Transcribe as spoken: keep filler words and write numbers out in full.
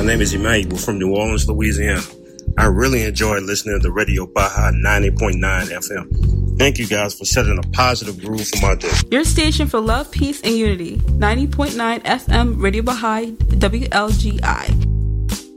name is Emmanuel from New Orleans, Louisiana. I really enjoy listening to Radio Baja ninety point nine F M. Thank you guys for setting a positive groove for my day. Your station for love, peace, and unity. ninety point nine F M Radio Baja W L G I.